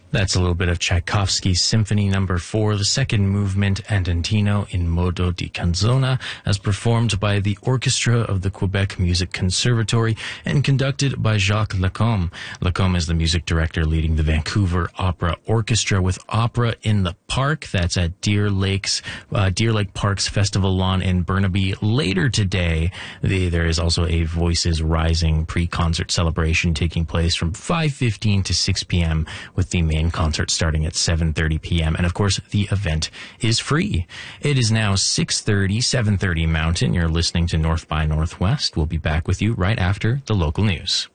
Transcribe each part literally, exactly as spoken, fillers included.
That's a little bit of Tchaikovsky's Symphony Number Four, the second movement, Andantino in modo di canzona, as performed by the Orchestra of the Quebec Music Conservatory and conducted by Jacques Lacombe. Lacombe is the music director leading the Vancouver Opera Orchestra with Opera in the Park. That's at Deer Lakes, uh, Deer Lake Park's Festival Lawn in Burnaby. Later today, the, there is also a Voices Rising pre-concert celebration taking place from five fifteen to six p.m. with the main concert starting at seven thirty p.m. And of course, the event is free. It is now six thirty, seven thirty Mountain. You're listening to North by Northwest. We'll be back with you right after the local news.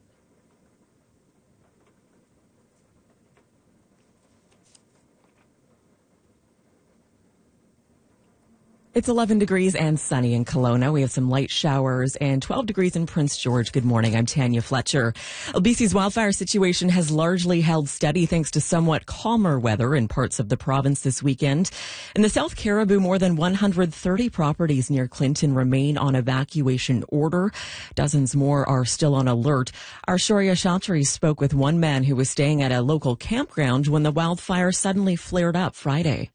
It's eleven degrees and sunny in Kelowna. We have some light showers and twelve degrees in Prince George. Good morning. I'm Tanya Fletcher. B C's wildfire situation has largely held steady thanks to somewhat calmer weather in parts of the province this weekend. In the South Cariboo, more than one hundred thirty properties near Clinton remain on evacuation order. Dozens more are still on alert. Our Shoria Chatri spoke with one man who was staying at a local campground when the wildfire suddenly flared up Friday.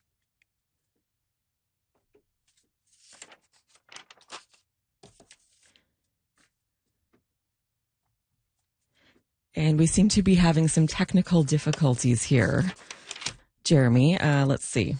And we seem to be having some technical difficulties here. Jeremy, uh, let's see.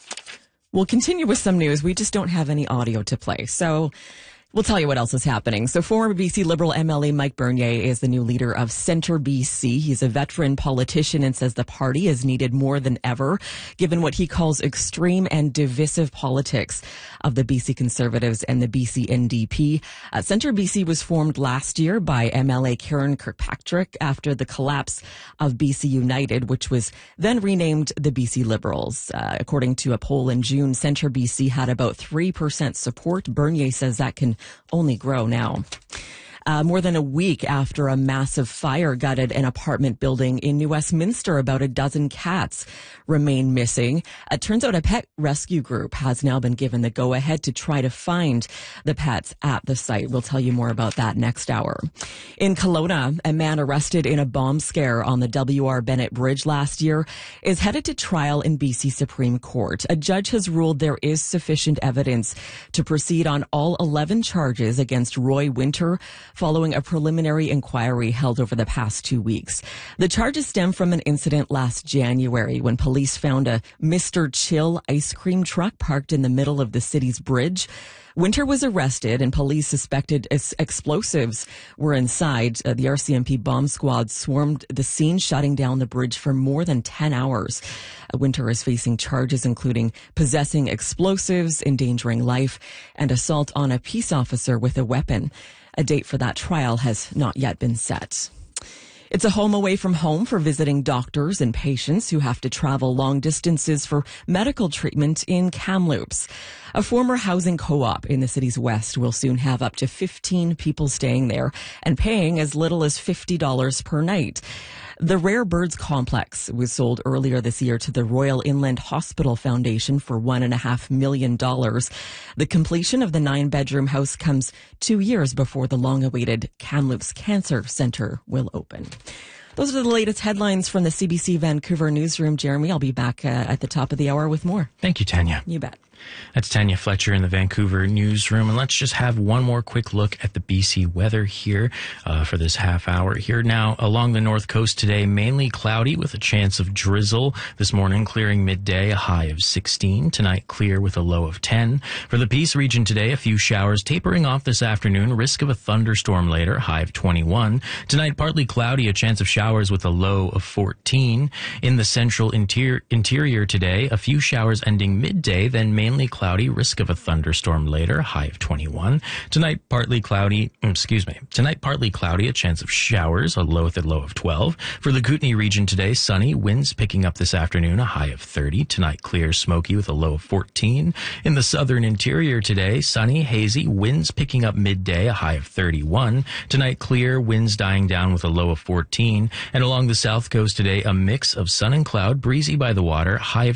We'll continue with some news. We just don't have any audio to play. So we'll tell you what else is happening. So former B C Liberal M L A Mike Bernier is the new leader of Centre B C. He's a veteran politician and says the party is needed more than ever, given what he calls extreme and divisive politics of the B C Conservatives and the B C N D P. Uh, Centre B C was formed last year by M L A Karen Kirkpatrick after the collapse of B C United, which was then renamed the B C Liberals. Uh, according to a poll in June, Centre B C had about three percent support. Bernier says that can only grow now. Uh, more than a week after a massive fire gutted an apartment building in New Westminster, about a dozen cats remain missing. It turns out a pet rescue group has now been given the go-ahead to try to find the pets at the site. We'll tell you more about that next hour. In Kelowna, a man arrested in a bomb scare on the W R Bennett Bridge last year is headed to trial in B C Supreme Court. A judge has ruled there is sufficient evidence to proceed on all eleven charges against Roy Winter, following a preliminary inquiry held over the past two weeks. The charges stem from an incident last January when police found a Mister Chill ice cream truck parked in the middle of the city's bridge. Winter was arrested and police suspected ex- explosives were inside. Uh, the R C M P bomb squad swarmed the scene, shutting down the bridge for more than ten hours. Uh, Winter is facing charges including possessing explosives, endangering life, and assault on a peace officer with a weapon. A date for that trial has not yet been set. It's a home away from home for visiting doctors and patients who have to travel long distances for medical treatment in Kamloops. A former housing co-op in the city's west will soon have up to fifteen people staying there and paying as little as fifty dollars per night. The Rare Birds Complex was sold earlier this year to the Royal Inland Hospital Foundation for one and a half million dollars. The completion of the nine-bedroom house comes two years before the long-awaited Kamloops Cancer Centre will open. Those are the latest headlines from the C B C Vancouver newsroom. Jeremy, I'll be back uh, at the top of the hour with more. Thank you, Tanya. You bet. That's Tanya Fletcher in the Vancouver newsroom. And let's just have one more quick look at the B C weather here uh, for this half hour. Here now along the north coast today, mainly cloudy with a chance of drizzle. This morning, clearing midday, a high of sixteen. Tonight, clear with a low of ten. For the Peace region today, a few showers tapering off this afternoon. Risk of a thunderstorm later, high of twenty-one. Tonight, partly cloudy, a chance of showers with a low of fourteen. In the central interior, interior today, a few showers ending midday, then mainly Mainly cloudy, risk of a thunderstorm later, high of twenty-one. Tonight, partly cloudy, excuse me, tonight, partly cloudy, a chance of showers, a low with a low of twelve. For the Kootenay region today, sunny, winds picking up this afternoon, a high of thirty. Tonight, clear, smoky with a low of fourteen. In the southern interior today, sunny, hazy, winds picking up midday, a high of thirty-one. Tonight, clear, winds dying down with a low of fourteen. And along the south coast today, a mix of sun and cloud, breezy by the water, high of